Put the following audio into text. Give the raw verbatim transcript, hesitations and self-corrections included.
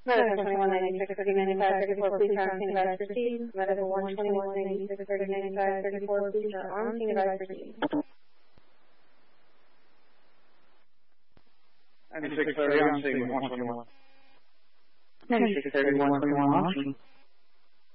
Medical twenty-one ninety-six, thirty ninety-five, thirty-four, please on scene advise proceed. Medical one twenty-one ninety-six, thirty ninety-five, thirty-four, please on scene advise proceed. ninety-six thirty on scene, one twenty-one. ninety-six thirty, one twenty-one.